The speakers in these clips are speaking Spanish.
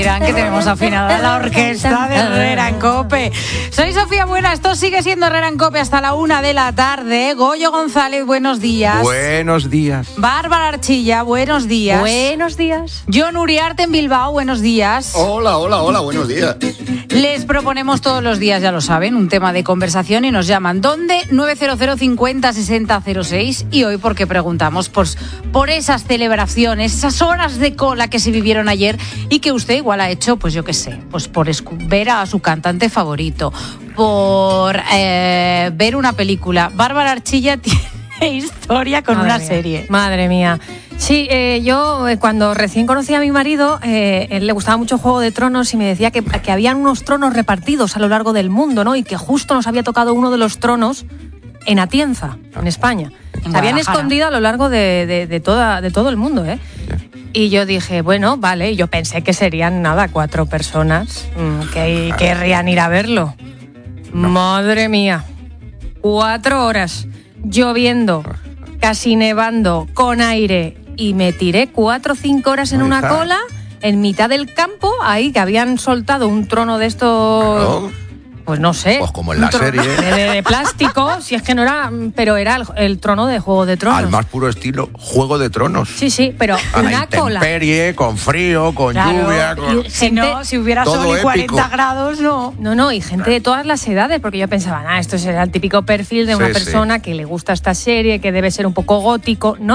Dirán que tenemos afinada la orquesta de Herrera en Cope. Soy Sofía Buena, esto sigue siendo Herrera en Cope hasta la 1 de la tarde. Goyo González, buenos días. Buenos días. Bárbara Archilla, buenos días. Buenos días. John Uriarte en Bilbao, buenos días. Hola, buenos días. Les proponemos todos los días, ya lo saben, un tema de conversación y nos llaman. ¿Dónde? 900 50 60 06. Y hoy porque preguntamos por esas celebraciones, esas horas de cola que se vivieron ayer y que usted igual ha hecho, pues yo qué sé, pues por ver a su cantante favorito, por ver una película. Bárbara Archilla tiene historia con una serie. Madre mía. Sí, yo cuando recién conocí a mi marido, él le gustaba mucho Juego de Tronos y me decía que habían unos tronos repartidos a lo largo del mundo, ¿no? Y que justo nos había tocado uno de los tronos en Atienza, en España. Se habían escondido a lo largo de todo el mundo, ¿eh? Y yo dije, bueno, vale, yo pensé que serían, 4 personas que querrían ir a verlo. No. Madre mía, 4 horas, lloviendo, casi nevando, con aire, y me tiré 4 o 5 horas en una cola, en mitad del campo, ahí que habían soltado un trono de estos... Claro. Pues no sé. Pues como en la serie. De plástico, si es que no era... Pero era el trono de Juego de Tronos. Al más puro estilo Juego de Tronos. Sí, pero a una cola. Intemperie, con frío, con lluvia... Con... Si hubiera sol y 40 grados, no. No, y gente de todas las edades, porque yo pensaba, esto será el típico perfil de una persona que le gusta esta serie, que debe ser un poco gótico. No.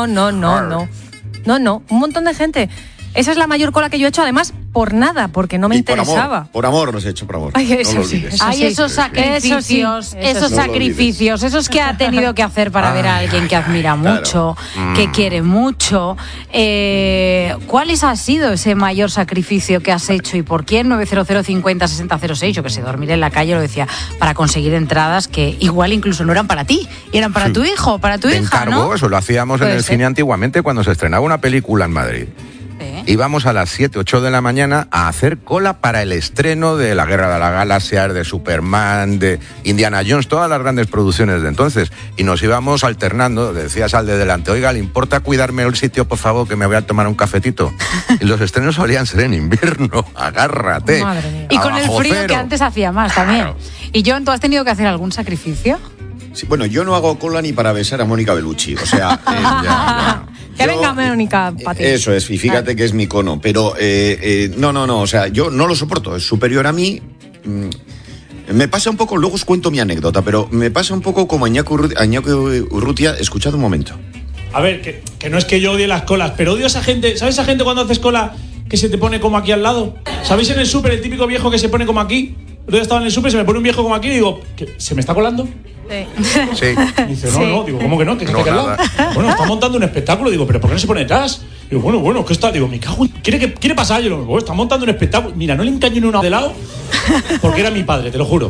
Un montón de gente. Esa es la mayor cola que yo he hecho, además, por nada, porque no me interesaba. Por amor los he hecho, por amor. Ay, eso no sí. Esos sacrificios, esos que ha tenido que hacer para ver a alguien que admira mucho, que quiere mucho. ¿Cuál ha sido ese mayor sacrificio que has hecho y por quién? 900 50 60 06, yo que sé, dormir en la calle, lo decía, para conseguir entradas que igual incluso no eran para ti, eran para tu hijo, para tu hija, encargo, ¿no? Eso lo hacíamos en el cine antiguamente cuando se estrenaba una película en Madrid. Íbamos a las 7, 8 de la mañana a hacer cola para el estreno de La Guerra de las Galaxias, de Superman, de Indiana Jones, todas las grandes producciones de entonces. Y nos íbamos alternando, decías al de delante, oiga, ¿le importa cuidarme el sitio, por favor, que me voy a tomar un cafetito? Y los estrenos solían ser en invierno, agárrate. Madre mía. Y con el frío que antes hacía más también. Y John, ¿tú has tenido que hacer algún sacrificio? Sí, bueno, yo no hago cola ni para besar a Mónica Bellucci, o sea... Que venga Mónica para ti. Eso es, y fíjate que es mi cono, pero no, o sea, yo no lo soporto, es superior a mí. Me pasa un poco, luego os cuento mi anécdota, pero me pasa un poco como a Iñaki Urrutia. Escuchad un momento. A ver, que no es que yo odie las colas, pero odio a esa gente. ¿Sabes esa gente cuando haces cola que se te pone como aquí al lado? ¿Sabéis en el súper el típico viejo que se pone como aquí? Yo estaba en el súper, se me pone un viejo como aquí y digo, ¿se me está colando? Sí. Y dice, no, digo, ¿cómo que no? ¿Que no, está al lado? Bueno, está montando un espectáculo, digo, ¿pero por qué no se pone detrás? Digo, bueno, ¿qué está? Digo, me cago en... ¿Quiere pasar? Yo digo, está montando un espectáculo. Mira, no le encaño ni uno de lado porque era mi padre, te lo juro.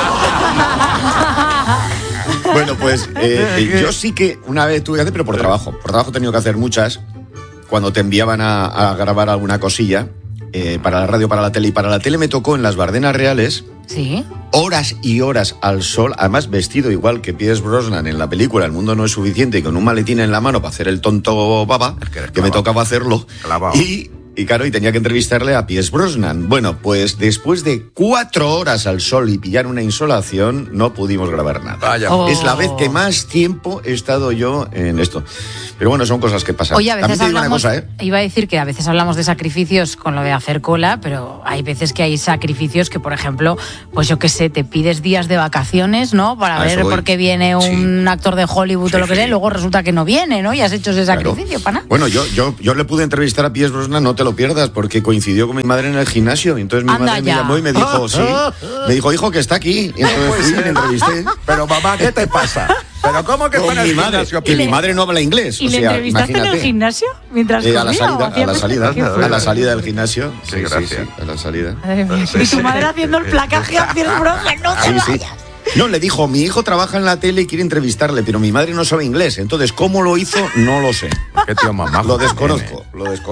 Bueno, pues yo sí que una vez tuve que hacer, pero por trabajo. Por trabajo he tenido que hacer muchas. Cuando te enviaban a grabar alguna cosilla para la radio, para la tele. Y para la tele me tocó en las Bardenas Reales. Sí. Horas y horas al sol, además vestido igual que Pierce Brosnan en la película El mundo no es suficiente, y con un maletín en la mano para hacer el tonto baba, que me tocaba hacerlo. Y claro, y tenía que entrevistarle a Pierce Brosnan. Bueno, pues después de 4 horas al sol y pillar una insolación, no pudimos grabar nada. Vaya. Es la vez que más tiempo he estado yo en esto. Pero bueno, son cosas que pasan. Oye, a veces hablamos, una cosa, iba a decir que a veces hablamos de sacrificios con lo de hacer cola, pero hay veces que hay sacrificios que, por ejemplo, pues yo qué sé, te pides días de vacaciones, ¿no? Para ver por qué viene un actor de Hollywood o lo que sea, y luego resulta que no viene, ¿no? Y has hecho ese sacrificio, para nada. Bueno, yo le pude entrevistar a Pierce Brosnan, no te lo pierdas, porque coincidió con mi madre en el gimnasio. Entonces mi madre me llamó y me dijo, me dijo, hijo, que está aquí. Y entonces fui y le entrevisté. Pero mamá, ¿qué te pasa? ¿Pero cómo que con mi madre? Que mi madre no habla inglés. ¿Y le entrevistaste en el gimnasio? Mientras a la salida del gimnasio. Sí, gracias. A la salida. Y tu madre haciendo el placaje a Pierce Brosnan, no te vayas. No, le dijo, mi hijo trabaja en la tele y quiere entrevistarle, pero mi madre no sabe inglés. Entonces, ¿cómo lo hizo? No lo sé. Qué tío mamá. Lo desconozco.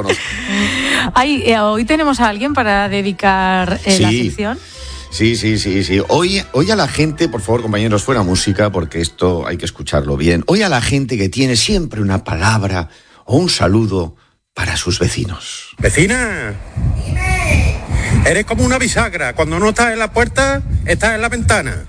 Hoy tenemos a alguien para dedicar la sección. Sí. Hoy a la gente, por favor, compañeros, fuera música, porque esto hay que escucharlo bien. Hoy a la gente que tiene siempre una palabra o un saludo para sus vecinos. ¿Vecina? Dime. Eres como una bisagra. Cuando no estás en la puerta, estás en la ventana.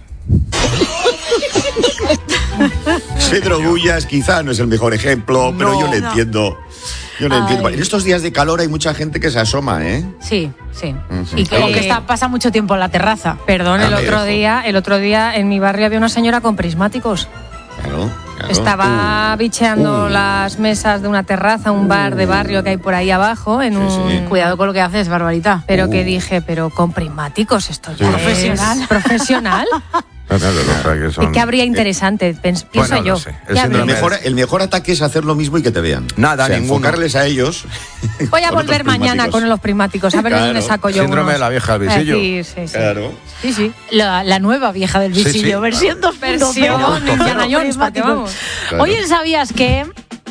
Pedro Bullas quizá no es el mejor ejemplo, pero yo le entiendo. Yo le entiendo. En estos días de calor hay mucha gente que se asoma, ¿eh? Sí. Y que pasa mucho tiempo en la terraza. Perdón, el otro día en mi barrio había una señora con prismáticos. Claro. Estaba bicheando las mesas de una terraza, un bar de barrio que hay por ahí abajo. Cuidado con lo que haces, Barbarita. Pero que dije, pero con prismáticos, esto ya es profesional. ¿Y qué habría interesante? Pienso yo. No sé. El mejor ataque es hacer lo mismo y que te vean. Nada, enfocarles a ellos. Voy a volver mañana con los prismáticos, a ver de dónde saco yo Síndrome de la vieja del visillo. Sí. Claro. Sí. La nueva vieja del visillo, versión 2.0. Versión Indiana Jones, porque vamos. Claro. Oye, ¿sabías que...?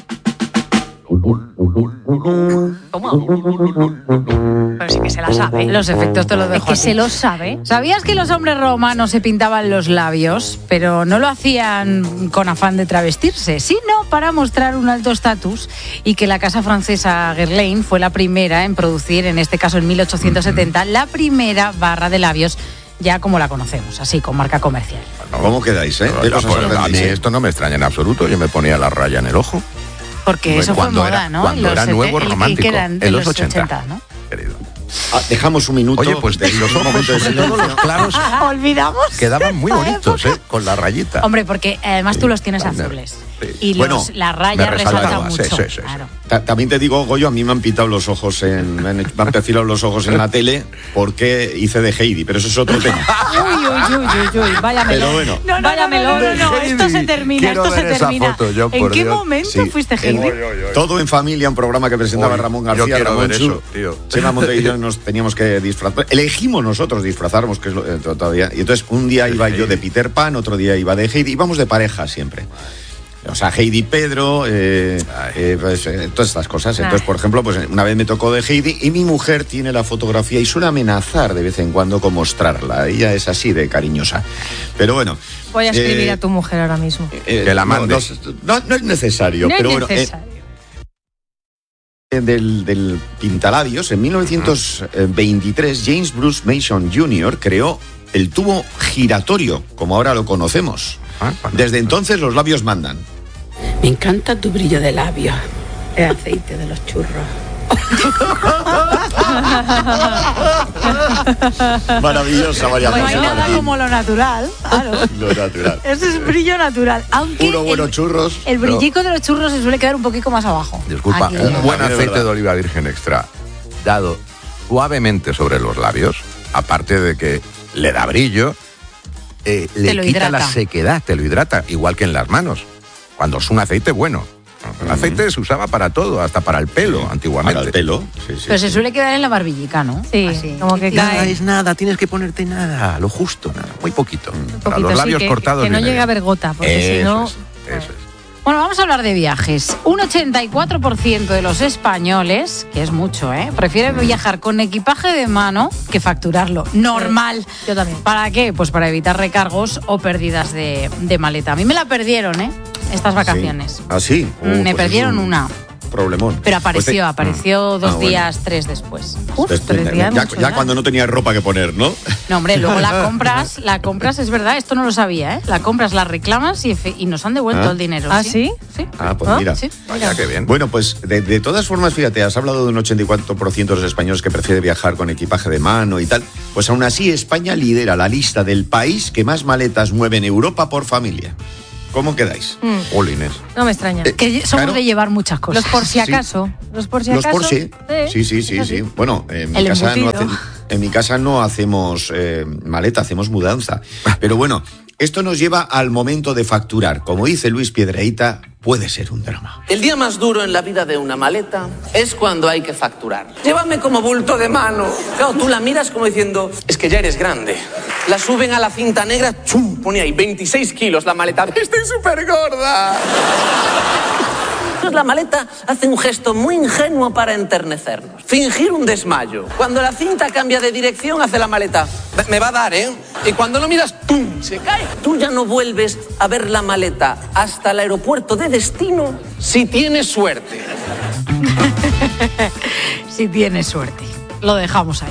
Pero sí que se la sabe. Los efectos te los dejo. Es que se los sabe. ¿Sabías que los hombres romanos se pintaban los labios, pero no lo hacían con afán de travestirse, sino para mostrar un alto estatus, y que la casa francesa Guerlain fue la primera en producir, en este caso en 1870, la primera barra de labios ya como la conocemos, así, con marca comercial? ¿Cómo quedáis, eh? A mí esto no me extraña en absoluto. Yo me ponía la raya en el ojo. Porque eso fue moda, ¿no? Cuando era nuevo romántico, en los 80, ¿no? Querido. Dejamos un minuto. Oye, pues los ojos, sobre todo los claros, olvidamos. quedaban muy bonitos, con la rayita. Hombre, porque además tú los tienes azules. Y la raya resalta mucho. Sí. Claro. También te digo, Goyo, a mí me han pintado los ojos me han perfilado los ojos en la tele porque hice de Heidi, pero eso es otro tema. Uy, vaya melón. Pero bueno. Vaya melón. No, esto se termina, Foto, yo, ¿En qué momento fuiste Heidi? Todo en Familia, un programa que presentaba Ramón García. Yo quiero ver Chu, eso, tío. Chema Monte y yo nos teníamos que disfrazar. Elegimos nosotros disfrazarnos, que es todavía. Y entonces un día iba yo de Peter Pan, otro día iba de Heidi. Íbamos de pareja siempre. O sea, Heidi, Pedro, todas estas cosas. Entonces, por ejemplo, pues una vez me tocó de Heidi y mi mujer tiene la fotografía y suele amenazar de vez en cuando con mostrarla. Ella es así de cariñosa. Pero bueno. Voy a escribir a tu mujer ahora mismo. Que la mande. No es necesario. Del pintalabios, en 1923, James Bruce Mason Jr. creó el tubo giratorio, como ahora lo conocemos. Desde entonces los labios mandan. Me encanta tu brillo de labios, el aceite de los churros. Maravillosa, María José. No hay nada como lo natural. Claro. Lo natural. Eso es brillo natural. Aunque unos buenos churros. El brillico de los churros se suele quedar un poquito más abajo. Disculpa, un buen aceite de oliva virgen extra dado suavemente sobre los labios, aparte de que le da brillo, le quita la sequedad, te lo hidrata, igual que en las manos, cuando es un aceite bueno. El aceite se usaba para todo, hasta para el pelo, antiguamente. Para el pelo, sí. Pero se suele quedar en la barbillica, ¿no? Sí, así. Como que nada cae. es nada, tienes que ponerte nada, lo justo, nada, muy poquito. Para Poquito, los labios cortados. Que no llegue a haber gota, porque si no... Eso es. Bueno, vamos a hablar de viajes. Un 84% de los españoles, que es mucho, prefiere viajar con equipaje de mano que facturarlo. Normal. Yo también. ¿Para qué? Pues para evitar recargos o pérdidas de maleta. A mí me la perdieron, estas vacaciones. Sí. ¿Ah, sí? Me perdieron una. Problemón. Pero apareció 2 días, 3 después. Ya cuando no tenía ropa que poner, ¿no? No, hombre, luego la compras, es verdad, esto no lo sabía, La compras, la reclamas y nos han devuelto el dinero. ¿Ah, sí? Sí. Pues mira. Sí. Vaya, qué bien. Bueno, pues de todas formas, fíjate, has hablado de un 84% de los españoles que prefiere viajar con equipaje de mano y tal. Pues aún así, España lidera la lista del país que más maletas mueve en Europa por familia. ¿Cómo quedáis? Olines. No me extraña. Que somos de llevar muchas cosas. Los por si acaso. Los por si acaso. Los por si. Sí. Bueno, en mi casa no hacemos maleta, hacemos mudanza. Pero bueno, esto nos lleva al momento de facturar. Como dice Luis Piedrahita, puede ser un drama. El día más duro en la vida de una maleta es cuando hay que facturar. Llévame como bulto de mano. Claro, tú la miras como diciendo, es que ya eres grande. La suben a la cinta negra, ¡chum! Pone ahí 26 kilos la maleta. ¡Estoy súper gorda! Entonces la maleta hace un gesto muy ingenuo para enternecernos. Fingir un desmayo. Cuando la cinta cambia de dirección, hace la maleta. Me va a dar, ¿eh? Y cuando lo miras, ¡pum! Se cae. Tú ya no vuelves a ver la maleta hasta el aeropuerto de destino si tienes suerte. Si tienes suerte. Lo dejamos ahí.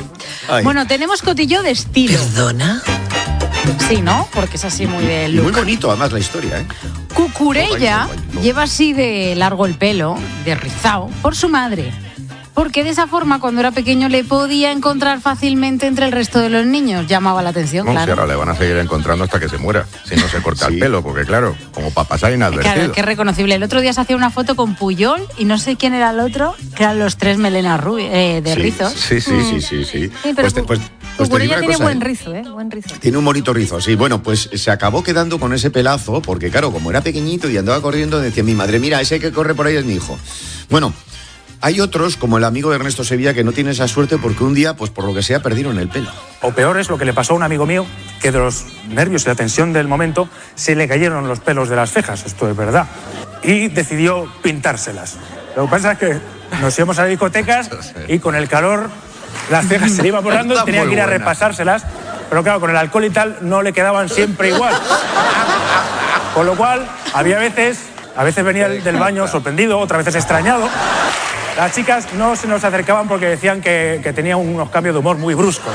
Ay. Bueno, tenemos cotilleo de estilo. ¿Perdona? Sí, ¿no? Porque es así muy de look. Muy bonito, además, la historia, ¿eh? Cucurella lleva así de largo el pelo, de rizao, por su madre. Porque de esa forma, cuando era pequeño, le podía encontrar fácilmente entre el resto de los niños. Llamaba la atención, claro. Si ahora le van a seguir encontrando hasta que se muera, si no se corta el pelo, porque claro, como para pasar inadvertido. Claro, que es reconocible. El otro día se hacía una foto con Puyol y no sé quién era el otro, que eran los tres melenas de rizos. Sí. Sí, pero Cucurella tiene buen rizo, ¿eh? Buen rizo. Tiene un bonito rizo, sí. Bueno, pues se acabó quedando con ese pelazo, porque claro, como era pequeñito y andaba corriendo, decía mi madre, mira, ese que corre por ahí es mi hijo. Bueno, hay otros, como el amigo de Ernesto Sevilla, que no tiene esa suerte porque un día, pues por lo que sea, perdieron el pelo. O peor es lo que le pasó a un amigo mío, que de los nervios y la tensión del momento se le cayeron los pelos de las cejas, esto es verdad, y decidió pintárselas. Lo que pasa es que nos íbamos a discotecas y con el calor las cejas se le iban borrando y tenía que ir a repasárselas, pero claro, con el alcohol y tal no le quedaban siempre igual. Con lo cual, había veces venía del baño sorprendido, otras veces extrañado. Las chicas no se nos acercaban porque decían que tenía unos cambios de humor muy bruscos.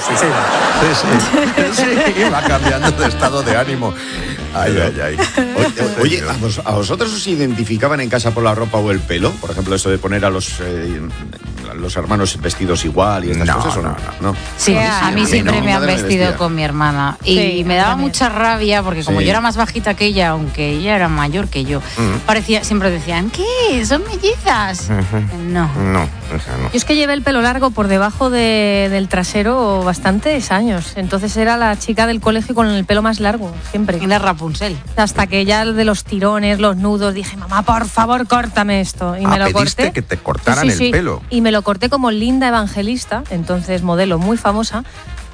Sí, iba cambiando de estado de ánimo. Ay. Oye, ¿a vosotros os identificaban en casa por la ropa o el pelo? Por ejemplo, esto de poner a los hermanos vestidos igual y estas cosas, ¿o no? Sí, a mí siempre me han vestido con mi hermana. Y me daba mucha rabia porque como yo era más bajita que ella, aunque ella era mayor que yo, siempre decían, ¿qué? ¿Son mellizas? No. No. Yo es que llevé el pelo largo por debajo del trasero bastantes años. Entonces era la chica del colegio con el pelo más largo, siempre. Era Rapunzel. Hasta que ya de los tirones, los nudos, dije, mamá, por favor, córtame esto. Y me lo pediste corté. Que te cortaran el pelo. Y me lo corté como Linda Evangelista, entonces modelo muy famosa.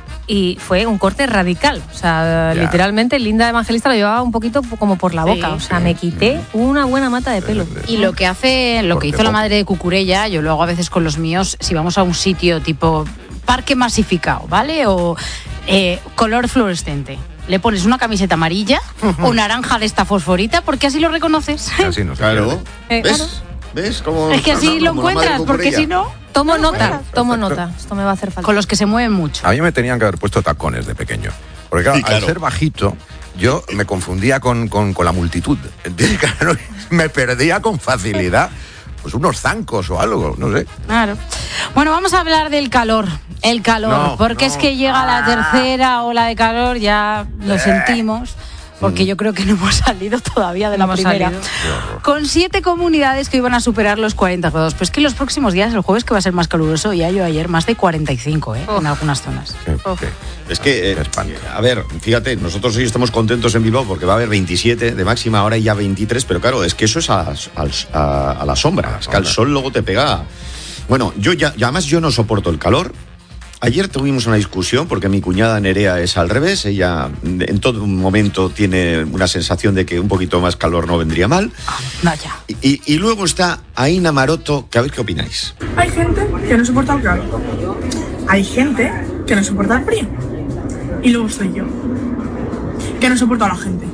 Y fue un corte radical. O sea, literalmente Linda Evangelista lo llevaba un poquito como por la boca. O sea, me quité una buena mata de pelo. Y lo que hizo la madre de Cucurella, yo lo hago a veces con los míos, si vamos a un sitio tipo parque masificado, ¿vale? O color fluorescente. Le pones una camiseta amarilla o naranja de esta fosforita, porque así lo reconoces. Así no, claro. ¿Ves? ¿Ves? Como, es que así lo encuentras, porque si no... Tomo nota. Esto me va a hacer falta. Con los que se mueven mucho. A mí me tenían que haber puesto tacones de pequeño. Porque claro, al ser bajito, yo me confundía con la multitud. Entonces, claro, me perdía con facilidad. Pues unos zancos o algo, no sé. Claro. Bueno, vamos a hablar del calor. El calor, porque es que llega la tercera ola de calor, ya lo sentimos. Porque yo creo que no hemos salido todavía de la primera. Con 7 comunidades que iban a superar los 40 grados. Pues que los próximos días, el jueves, que va a ser más caluroso, ya yo ayer más de 45, en algunas zonas. Es que, a ver, fíjate, nosotros hoy estamos contentos en Bilbao porque va a haber 27 de máxima, ahora ya 23, pero claro, es que eso es a la sombra. Es que al sol luego te pega. Bueno, además yo no soporto el calor. Ayer tuvimos una discusión porque mi cuñada Nerea es al revés. Ella en todo momento tiene una sensación de que un poquito más calor no vendría mal. Vaya. Y luego está Aina Maroto, que a ver qué opináis. Hay gente que no soporta el calor. Hay gente que no soporta el frío. Y luego estoy yo, que no soporto a la gente.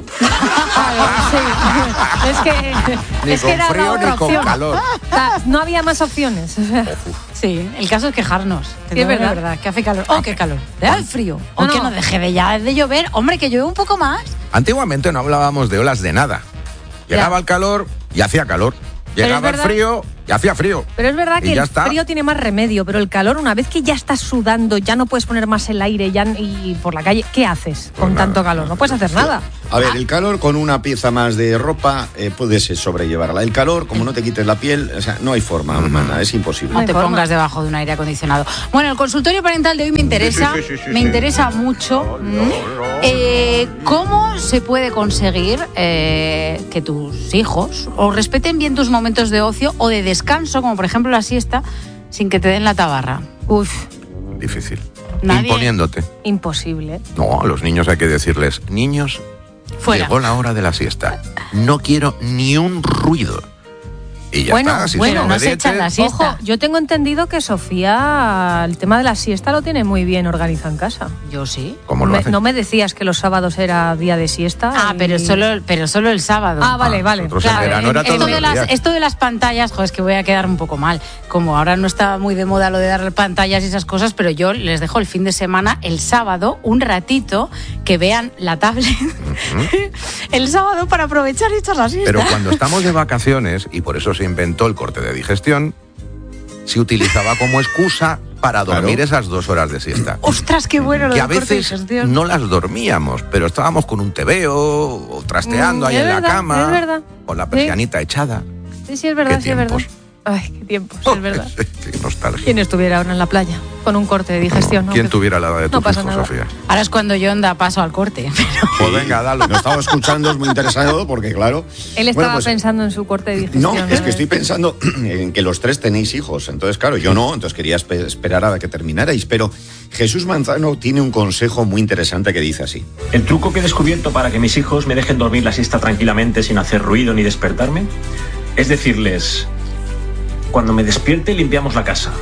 Es que era frío, la otra ni con opción. calor. No había más opciones. Sí, el caso es quejarnos. Sí, es verdad, que hace calor. ¡Oh, qué calor! ¿Te da el frío? O que no deje de llover. Hombre, que llueve un poco más. Antiguamente no hablábamos de olas de nada. Llegaba el calor y hacía calor. Llegaba el frío y hacía frío. Pero es verdad que el frío tiene más remedio, pero el calor, una vez que ya estás sudando, ya no puedes poner más el aire y por la calle, ¿qué haces con tanto calor? No puedes hacer nada. A ver, el calor con una pieza más de ropa puedes sobrellevarla. El calor, como no te quites la piel, o sea, no hay forma humana, es imposible. No te pongas debajo de un aire acondicionado. Bueno, el consultorio parental de hoy me interesa, me interesa mucho. ¿Cómo se puede conseguir que tus hijos o respeten bien tus momentos de ocio o de descanso, como por ejemplo la siesta, sin que te den la tabarra? Difícil. Nadie. Imponiéndote. Imposible. No, a los niños hay que decirles, niños, fuera. Llegó la hora de la siesta. No quiero ni un ruido. Y ya está, si son no se obedientes. echan la siesta. Ojo, yo tengo entendido que Sofía el tema de la siesta lo tiene muy bien organizado en casa. Yo sí. ¿Cómo lo hace? No me decías que los sábados era día de siesta. Pero solo el sábado. Vale. Nosotros en verano era todos los días. Esto de las pantallas, es que voy a quedar un poco mal. Como ahora no está muy de moda lo de dar pantallas y esas cosas, pero yo les dejo el fin de semana, el sábado, un ratito, que vean la tablet el sábado para aprovechar y echar la siesta. Pero cuando estamos de vacaciones, y por eso se inventó el corte de digestión, se utilizaba como excusa para dormir esas 2 horas de siesta. ¡Ostras, qué bueno lo que a del corte de veces digestión! no las dormíamos, pero estábamos con un tebeo o trasteando ahí en la cama, es verdad. con la persianita echada. Sí, es verdad, ¿Qué tiempos? Ay, qué tiempos, es verdad. Qué nostalgia. ¿Quién estuviera ahora en la playa con un corte de digestión? ¿Quién tuviera la edad de tu hijo, Sofía? Ahora es cuando yo da paso al corte. Pues venga, dale. Lo estaba escuchando, es muy interesado porque, claro... Él estaba pensando en su corte de digestión. No, es que estoy pensando en que los 3 tenéis hijos. Entonces, claro, yo no, entonces quería esperar a que terminarais. Pero Jesús Manzano tiene un consejo muy interesante que dice así. El truco que he descubierto para que mis hijos me dejen dormir la siesta tranquilamente sin hacer ruido ni despertarme es decirles... Cuando me despierte, limpiamos la casa.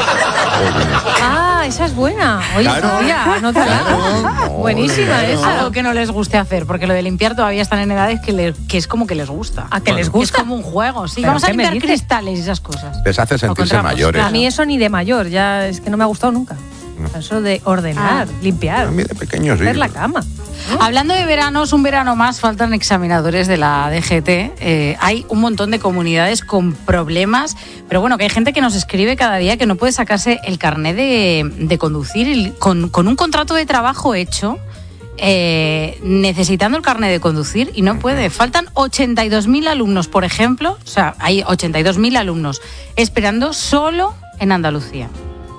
Esa es buena. Oye, Claro. Sofía, no te buenísima esa. Algo que no les guste hacer, porque lo de limpiar todavía están en edades que es como que les gusta. ¿A que les gusta? Es como un juego, sí. ¿Pero Vamos a qué me limpiar dices? cristales y esas cosas. Les hace sentirse trapos, mayores. A mí eso ni de mayor, ya es que no me ha gustado nunca. Eso de ordenar, limpiar, A mí de pequeño sí. hacer la cama. Hablando de veranos, un verano más, faltan examinadores de la DGT. Hay un montón de comunidades con problemas, pero bueno, que hay gente que nos escribe cada día que no puede sacarse el carnet de conducir con un contrato de trabajo hecho, necesitando el carnet de conducir y no puede. Faltan 82.000 alumnos, por ejemplo, o sea, hay 82.000 alumnos esperando solo en Andalucía.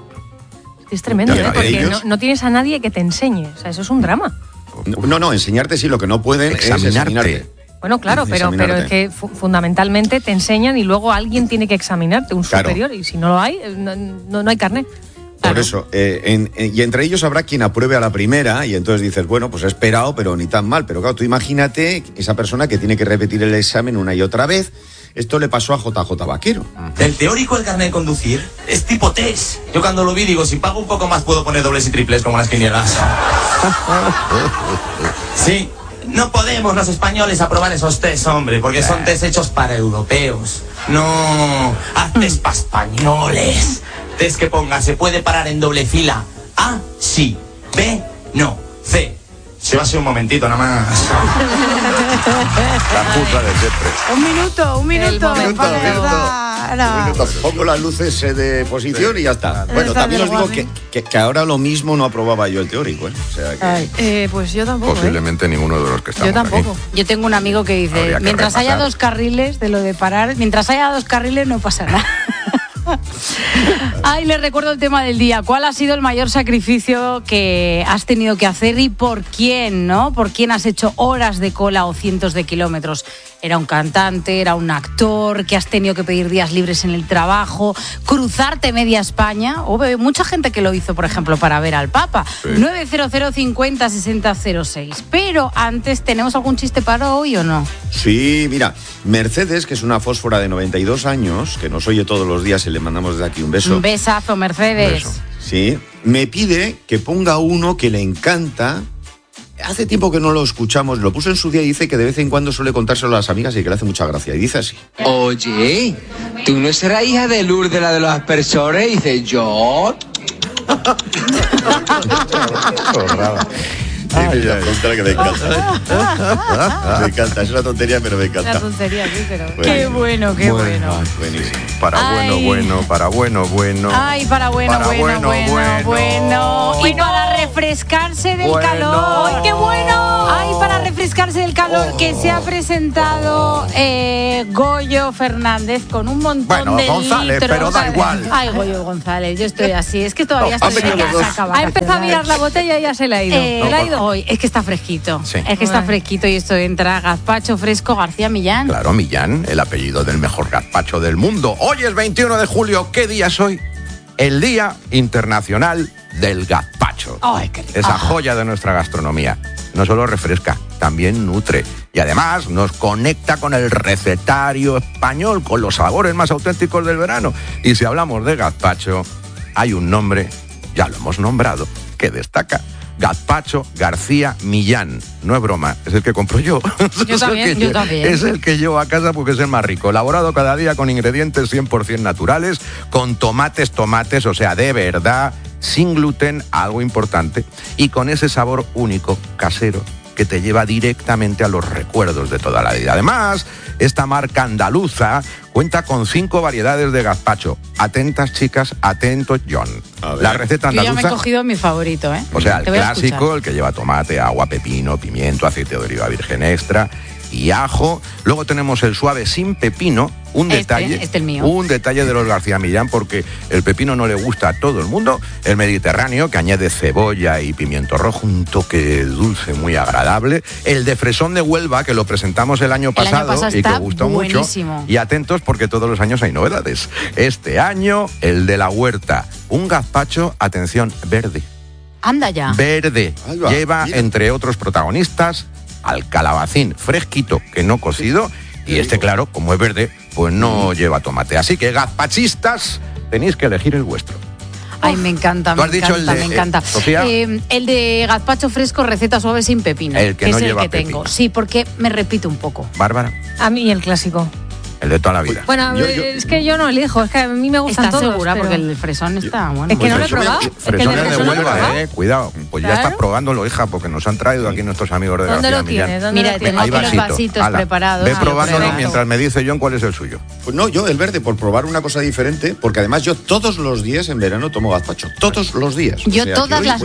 Es tremendo, Ya, porque ellos- no tienes a nadie que te enseñe. O sea, eso es un drama. No, enseñarte sí, lo que no pueden es examinarte. Bueno, claro, pero es que fundamentalmente te enseñan y luego alguien tiene que examinarte, un Claro. superior, y si no lo hay, no hay carnet. Por eso, y entre ellos habrá quien apruebe a la primera y entonces dices, bueno, pues he esperado, pero ni tan mal. Pero claro, tú imagínate esa persona que tiene que repetir el examen una y otra vez. Esto le pasó a JJ Vaquero. El teórico, el carnet de conducir, es tipo test. Yo cuando lo vi digo, si pago un poco más puedo poner dobles y triples como las quinielas. Sí, no podemos los españoles aprobar esos test, hombre, porque son test hechos para europeos. No, haz test para españoles. Test que ponga, se puede parar en doble fila. A, sí. B, no. C. Se va a hacer un momentito nada más. La puta de siempre. Un minuto, para verdad. Pongo las luces de posición y ya está. Bueno, Está también os bien digo guapo. que ahora lo mismo no aprobaba yo el teórico, ¿eh? O sea que... Pues yo tampoco. Posiblemente ninguno de los que estamos Yo tampoco. aquí. Yo tengo un amigo que dice, Habría que mientras haya repasar. 2 carriles, de lo de parar, mientras haya 2 carriles no pasa nada. Ay, les recuerdo el tema del día. ¿Cuál ha sido el mayor sacrificio que has tenido que hacer y por quién, no? ¿Por quién has hecho horas de cola o cientos de kilómetros? ¿Era un cantante? ¿Era un actor? ¿Que has tenido que pedir días libres en el trabajo? ¿Cruzarte media España? Mucha gente que lo hizo, por ejemplo, para ver al Papa. Sí. 900 50 60 06. Pero antes, ¿tenemos algún chiste para hoy o no? Sí, mira, Mercedes, que es una fósfora de 92 años, que nos oye todos los días y le mandamos desde aquí un beso. Un besazo, Mercedes. Beso. Sí, me pide que ponga uno que le encanta. Hace tiempo que no lo escuchamos, lo puso en su día y dice que de vez en cuando suele contárselo a las amigas y que le hace mucha gracia. Y dice así. Oye, ¿tú no serás hija de Lourdes, la de los aspersores? Y dice, yo... Ay, la tontería que me encanta. Me encanta, es una tontería, pero me encanta. Una tontería, sí, pero... Qué bueno, qué bueno. Buenísimo. Para Ay. bueno, para bueno. Ay, para bueno. Y para refrescarse del Bueno. calor. ¡Ay, qué bueno! Ay, para refrescarse del calor, que se ha presentado Goyo Fernández con un montón Bueno, de González, litros. pero da igual. Ay, Goyo González, yo estoy así. Es que todavía No, estoy han venido los dos. Ha empezado a mirar la botella y ya se le ha ido. Se le ha ido hoy. Es que está fresquito. Sí. Es que está fresquito y esto entra gazpacho fresco García Millán. Claro, Millán, el apellido del mejor gazpacho del mundo. Hoy es 21 de julio. ¿Qué día es hoy? El Día Internacional del Gazpacho. Ay, qué rico. Esa joya de nuestra gastronomía. No solo refresca, también nutre. Y además nos conecta con el recetario español, con los sabores más auténticos del verano. Y si hablamos de gazpacho, hay un nombre, ya lo hemos nombrado, que destaca. Gazpacho García Millán. No es broma, es el que compro yo. Yo también. Es el que llevo a casa porque es el más rico. Elaborado cada día con ingredientes 100% naturales, con tomates, o sea, de verdad, sin gluten, algo importante, y con ese sabor único, casero, que te lleva directamente a los recuerdos de toda la vida. Además, esta marca andaluza cuenta con 5 variedades de gazpacho. Atentas, chicas, atentos, John. La receta andaluza... Yo ya me he cogido mi favorito, ¿eh? O sea, el clásico, el que lleva tomate, agua, pepino, pimiento, aceite de oliva virgen extra y ajo. Luego tenemos el suave sin pepino, un detalle de los García Millán, porque el pepino no le gusta a todo el mundo. El mediterráneo, que añade cebolla y pimiento rojo, un toque dulce muy agradable. El de fresón de Huelva, que lo presentamos el año pasado y que gustó buenísimo. Mucho. Y atentos porque todos los años hay novedades. Este año, el de la huerta, un gazpacho, atención, verde. Anda ya. Verde. Lleva, entre otros protagonistas, al calabacín fresquito, que no cocido, y claro, como es verde, pues no lleva tomate. Así que, gazpachistas, tenéis que elegir el vuestro. Ay, me encanta, me encanta. Sofía. El de gazpacho fresco, receta suave sin pepino. El que no lleva el que pepino. tengo. Sí, porque me repito un poco. Bárbara. A mí el clásico. El de toda la vida. Bueno, es que yo no elijo, es que a mí me gustan todos. ¿Estás segura? Pero... Porque el fresón está bueno. Es que no lo he probado. Fresón es de Huelva, cuidado. Pues ya estás probándolo, hija, porque nos han traído aquí nuestros amigos de García Millán. Mira, tengo aquí los vasitos preparados. Ve probándolo mientras me dice John cuál es el suyo. Pues no, yo el verde, por probar una cosa diferente, porque además yo todos los días en verano tomo gazpacho. Todos los días. Yo todas las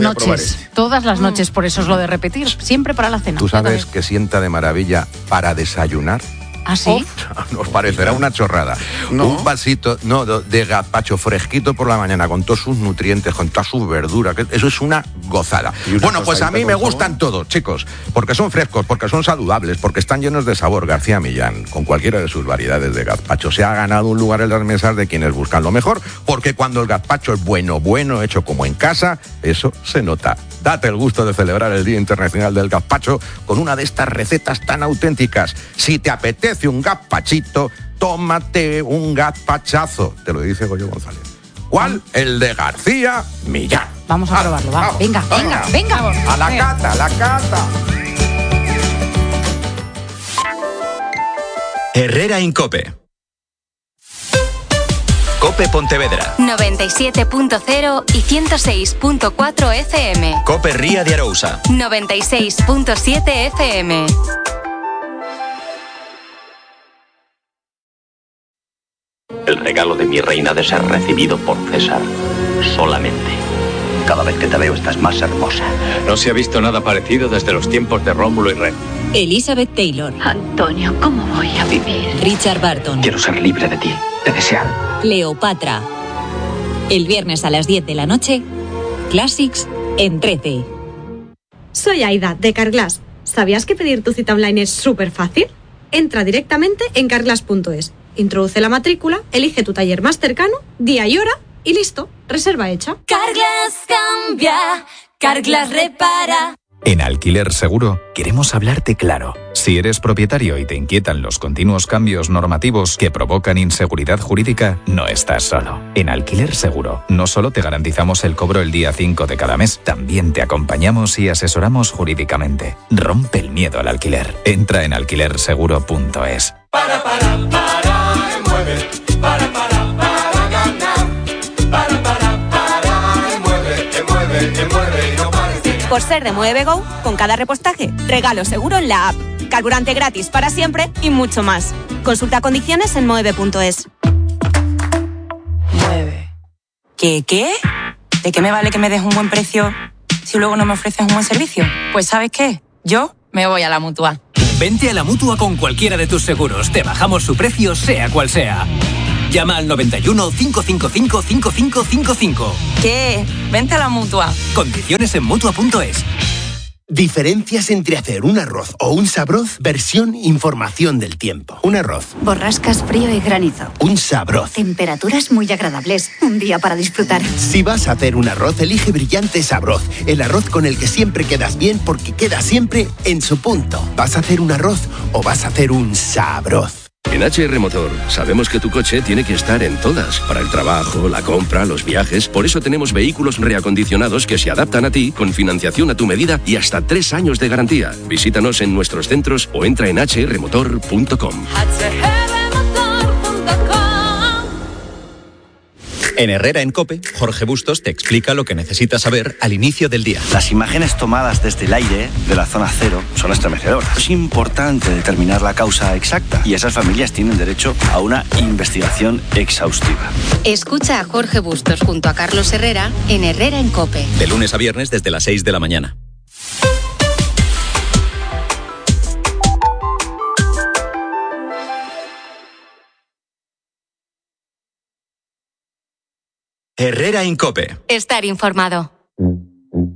noches, por eso es lo de repetir, siempre para la cena. ¿Tú sabes que sienta de maravilla para desayunar? ¿Ah, sí? Nos parecerá una chorrada. No. Un vasito de gazpacho fresquito por la mañana, con todos sus nutrientes, con todas sus verduras. Eso es una gozada. Bueno, pues a mí me gustan todos, chicos, porque son frescos, porque son saludables, porque están llenos de sabor. García Millán, con cualquiera de sus variedades de gazpacho, se ha ganado un lugar en las mesas de quienes buscan lo mejor, porque cuando el gazpacho es bueno, hecho como en casa, eso se nota. Date el gusto de celebrar el Día Internacional del Gazpacho con una de estas recetas tan auténticas. Si te apetece un gazpachito, tómate un gazpachazo. Te lo dice Goyo González. ¿Cuál? El de García Millán. Vamos a probarlo, va. Vamos, venga. A la cata. Herrera Incope. Cope Pontevedra 97.0 y 106.4 FM. Cope Ría de Arousa 96.7 FM. El regalo de mi reina ha de ser recibido por César solamente. Cada vez que te veo estás más hermosa. No se ha visto nada parecido desde los tiempos de Rómulo y Remo. Elizabeth Taylor. Antonio, ¿cómo voy a vivir? Richard Burton. Quiero ser libre de ti, de desear. Cleopatra. El viernes a las 10 de la noche, Classics en 13. Soy Aida, de Carglass. ¿Sabías que pedir tu cita online es súper fácil? Entra directamente en carglass.es, introduce la matrícula, elige tu taller más cercano, día y hora, y listo, reserva hecha. Carglass cambia, Carglass repara. En Alquiler Seguro queremos hablarte claro. Si eres propietario y te inquietan los continuos cambios normativos que provocan inseguridad jurídica, no estás solo. En Alquiler Seguro no solo te garantizamos el cobro el día 5 de cada mes, también te acompañamos y asesoramos jurídicamente. Rompe el miedo al alquiler. Entra en alquilerseguro.es. Mueve, para ganar. Mueve y no pares de ganar. Por ser de Mueve Go, con cada repostaje, regalo seguro en la app, carburante gratis para siempre y mucho más. Consulta condiciones en moeve.es. Mueve. ¿Qué? ¿De qué me vale que me des un buen precio si luego no me ofreces un buen servicio? Pues ¿sabes qué? Yo me voy a la Mutua. Vente a la Mutua con cualquiera de tus seguros. Te bajamos su precio, sea cual sea. Llama al 91 555 5555. ¿Qué? Vente a la Mutua. Condiciones en Mutua.es. Diferencias entre hacer un arroz o un sabroz, versión información del tiempo. Un arroz. Borrascas, frío y granizo. Un sabroz. Temperaturas muy agradables. Un día para disfrutar. Si vas a hacer un arroz, elige Brillante Sabroz. El arroz con el que siempre quedas bien porque queda siempre en su punto. ¿Vas a hacer un arroz o vas a hacer un sabroz? En HR Motor sabemos que tu coche tiene que estar en todas, para el trabajo, la compra, los viajes. Por eso tenemos vehículos reacondicionados que se adaptan a ti, con financiación a tu medida y hasta 3 años de garantía. Visítanos en nuestros centros o entra en hrmotor.com. En Herrera en COPE, Jorge Bustos te explica lo que necesitas saber al inicio del día. Las imágenes tomadas desde el aire de la zona cero son estremecedoras. Es importante determinar la causa exacta y esas familias tienen derecho a una investigación exhaustiva. Escucha a Jorge Bustos junto a Carlos Herrera en Herrera en COPE. De lunes a viernes desde las 6 de la mañana. Herrera en COPE. Estar informado.